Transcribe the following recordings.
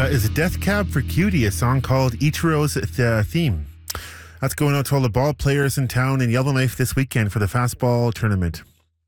That is Death Cab for Cutie, a song called Ichiro's Theme. That's going out to all the ball players in town in Yellowknife this weekend for the fastball tournament.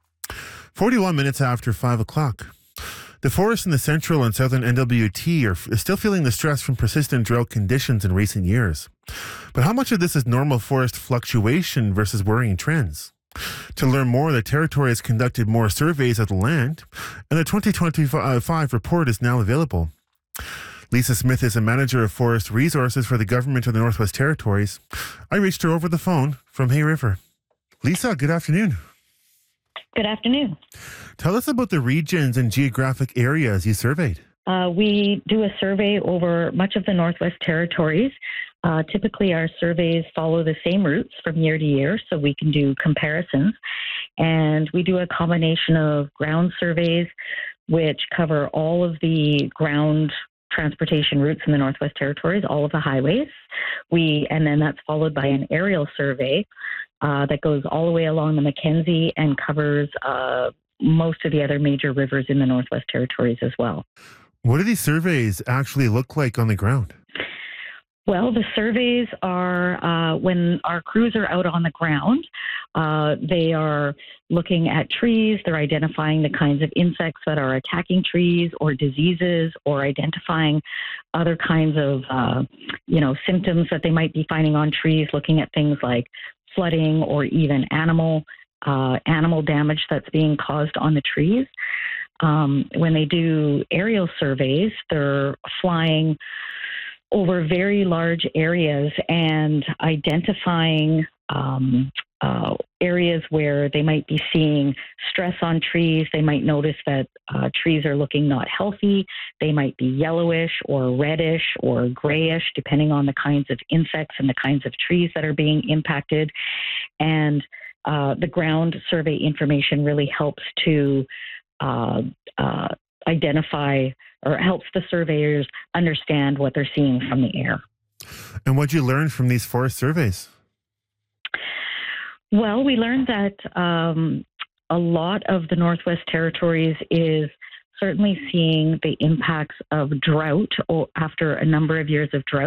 41 minutes after 5 o'clock. The forests in the central and southern NWT are still feeling the stress from persistent drought conditions in recent years. But how much of this is normal forest fluctuation versus worrying trends? To learn more, the Territory has conducted more surveys of the land, and the 2025 report is now available. Lisa Smith is a manager of forest resources for the government of the Northwest Territories. I reached her over the phone from Hay River. Lisa, good afternoon. Good afternoon. Tell us about the regions and geographic areas you surveyed. We do a survey over much of the Northwest Territories. Typically, our surveys follow the same routes from year to year, so we can do comparisons. And we do a combination of ground surveys, which cover all of the ground transportation routes in the Northwest Territories, all of the highways. And then that's followed by an aerial survey that goes all the way along the Mackenzie and covers most of the other major rivers in the Northwest Territories as well. What do these surveys actually look like on the ground? Well, the surveys are when our crews are out on the ground, they are looking at trees, they're identifying the kinds of insects that are attacking trees or diseases, or identifying other kinds of, symptoms that they might be finding on trees, looking at things like flooding or even animal damage that's being caused on the trees. When they do aerial surveys, they're flying over very large areas and identifying areas where they might be seeing stress on trees. They might notice that trees are looking not healthy. They might be yellowish or reddish or grayish, depending on the kinds of insects and the kinds of trees that are being impacted. And the ground survey information really helps to identify, or helps the surveyors understand what they're seeing from the air. And what did you learn from these forest surveys? Well, we learned that a lot of the Northwest Territories is certainly seeing the impacts of drought after a number of years of drought.